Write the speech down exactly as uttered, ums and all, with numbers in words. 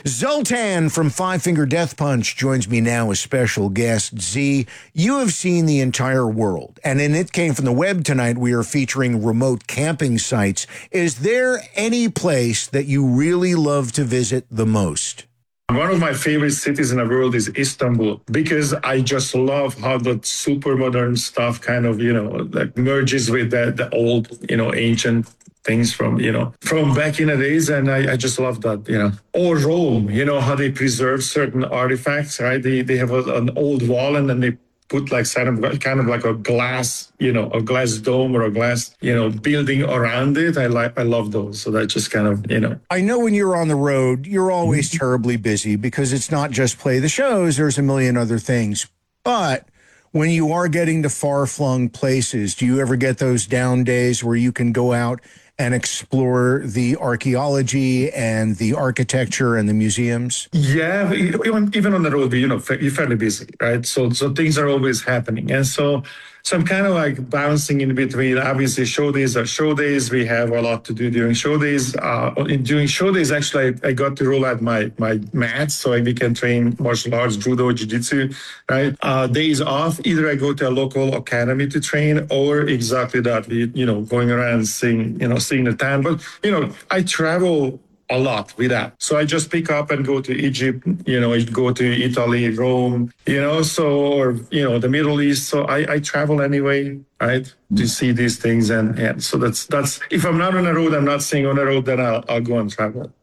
Zoltan from Five Finger Death Punch joins me now as special guest. Z, you have seen the entire world, and in It Came From the Web tonight, we are featuring remote camping sites. Is there any place that you really love to visit the most? One of my favorite cities in the world is Istanbul, because I just love how the super modern stuff kind of, you know, like merges with the, the old, you know, ancient things from, you know, from back in the days. And I, I just love that, you know. Or Rome, you know, how they preserve certain artifacts, right? They they have a, an old wall and then they put like kind of, kind of like a glass, you know, a glass dome or a glass, you know, building around it. I like, I love those. So that just kind of, you know. I know when you're on the road, you're always terribly busy because it's not just play the shows. There's a million other things. But when you are getting to far-flung places, do you ever get those down days where you can go out and explore the archaeology and the architecture and the museums? Yeah, even even on the road, you know, you're fairly busy, right? So so things are always happening, and so so I'm kind of like bouncing in between. Obviously, show days are show days. We have a lot to do during show days. Uh, in, during show days, actually, I, I got to roll out my my mats so we can train martial arts, judo, jiu-jitsu, right? Uh, days off, either I go to a local academy to train, or exactly that, we, you know, going around seeing, you know, seeing the town. But you know, I travel a lot with that. So I just pick up and go to Egypt, you know, I go to Italy, Rome, you know, so, or, you know, the Middle East. So I, I travel anyway, right, to see these things. And, and so that's, that's, if I'm not on the road, I'm not staying on the road, then I'll, I'll go and travel.